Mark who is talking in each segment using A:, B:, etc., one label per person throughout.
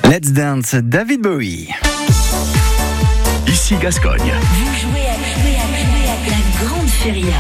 A: Let's Dance, David Bowie.
B: Ici Gascogne.
C: Vous jouez à la grande feria.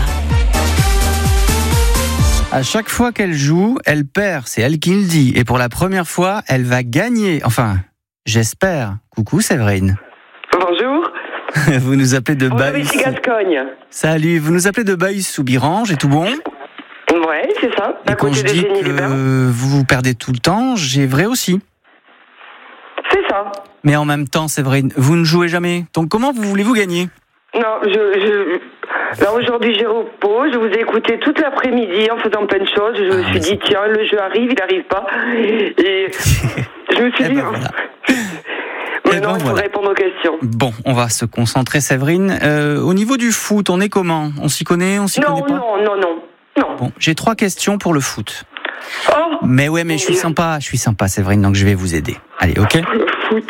A: À chaque fois qu'elle joue, elle perd, c'est elle qui le dit. Et pour la première fois, elle va gagner. Enfin, j'espère. Coucou Séverine.
D: Bonjour.
A: Vous nous appelez de Baïs.
D: Ici Gascogne.
A: Salut, vous nous appelez de Baïs-Soubirange et tout bon?
D: Ouais, c'est ça.
A: Et quand je dis que vous perdez tout le temps, j'ai vrai aussi.
D: C'est ça.
A: Mais en même temps, Séverine, vous ne jouez jamais. Donc comment voulez-vous gagner?
D: Non, là aujourd'hui j'ai repos, je vous ai écouté toute l'après-midi en faisant plein de choses, je me suis dit tiens, le jeu arrive, il n'arrive pas, et je me suis dit
A: voilà.
D: Maintenant il faut répondre aux questions.
A: Bon, on va se concentrer Séverine. Au niveau du foot, on est comment? On s'y connaît, on s'y connaît pas?
D: Non.
A: Bon, j'ai 3 questions pour le foot.
D: Oh,
A: mais je suis sympa Séverine, donc je vais vous aider. Allez, ok?
D: Le foot.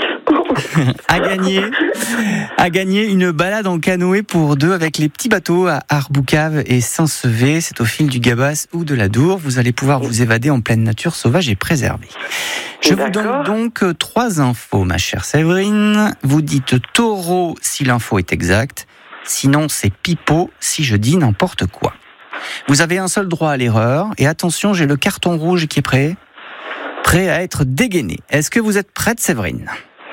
A: à gagner une balade en canoë pour 2 avec les petits bateaux à Arboucave et Saint-Sevé. C'est au fil du Gabas ou de la Dour. Vous allez pouvoir vous évader en pleine nature sauvage et préservée. Je vous donne donc 3 infos, ma chère Séverine. Vous dites taureau si l'info est exacte. Sinon, c'est pipeau si je dis n'importe quoi. Vous avez un seul droit à l'erreur. Et attention, j'ai le carton rouge qui est prêt à être dégainé. Est-ce que vous êtes prête, Séverine?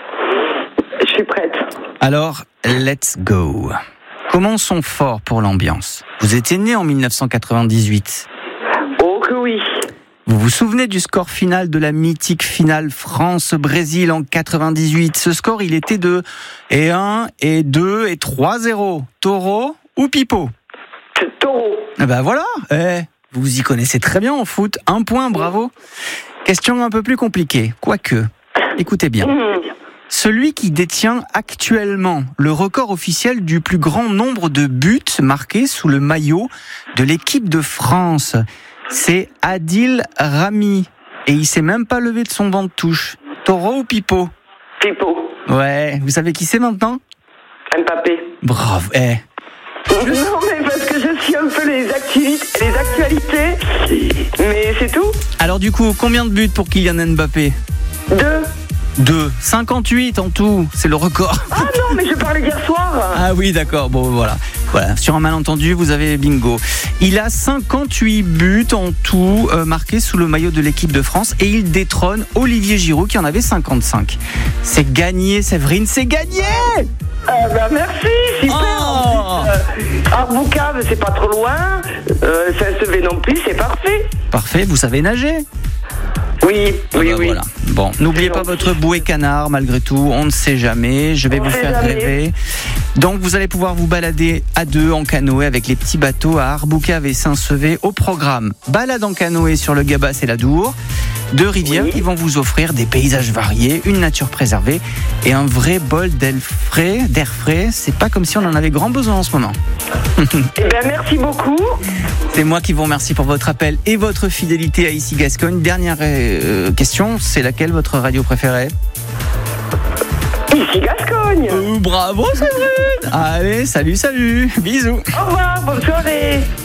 D: Je suis prête.
A: Alors, let's go. Commençons fort pour l'ambiance. Vous étiez né en 1998.
D: Oh que oui.
A: Vous vous souvenez du score final de la mythique finale France-Brésil en 98? Ce score, il était de 1, 2 et 3-0. Taureau ou pipeau?
D: Taureau.
A: Ben voilà, vous y connaissez très bien en foot. 1 point, bravo. Question un peu plus compliquée, quoique. Écoutez bien. Celui qui détient actuellement le record officiel du plus grand nombre de buts marqués sous le maillot de l'équipe de France, c'est Adil Rami. Et il s'est même pas levé de son banc de touche. Taureau ou pipeau?
D: Pipeau.
A: Ouais, vous savez qui c'est maintenant?
D: Mbappé.
A: Bravo,
D: Non, mais parce que je suis un peu les actualités, mais c'est tout.
A: Alors du coup, combien de buts pour Kylian Mbappé? 2. 58 en tout, c'est le record.
D: Ah non, mais je parlais d'hier soir.
A: Ah oui, d'accord, bon voilà. Sur un malentendu, vous avez bingo. Il a 58 buts en tout marqués sous le maillot de l'équipe de France et il détrône Olivier Giroud qui en avait 55. C'est gagné, Séverine, c'est gagné.
D: Merci, super. Arboucave, c'est pas trop loin. Saint-Sevé non plus, c'est parfait.
A: Parfait, vous savez nager?
D: Oui.
A: Voilà. Bon, n'oubliez pas votre bouée canard, malgré tout, on ne sait jamais, je vais vous faire rêver. Donc vous allez pouvoir vous balader à 2 en canoë avec les petits bateaux à Arboucave et Saint-Sevé au programme. Balade en canoë sur le Gabas et la Dour, 2 rivières qui vont vous offrir des paysages variés, une nature préservée et un vrai bol d'air frais. C'est pas comme si on en avait grand besoin en ce moment.
D: Merci beaucoup.
A: C'est moi qui vous remercie pour votre appel et votre fidélité à Ici Gascogne. Dernière question, c'est laquelle votre radio préférée?
D: Ici Gascogne.
A: Bravo Séverine. Allez, salut, bisous.
D: Au revoir, bonne soirée.